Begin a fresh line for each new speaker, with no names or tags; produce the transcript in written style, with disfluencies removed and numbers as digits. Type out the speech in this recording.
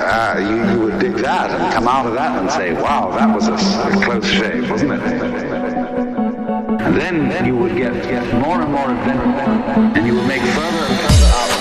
you would dig that and come out of that and say, wow, that was a close shave, wasn't it? And then you would get more and more adventurous, and you would make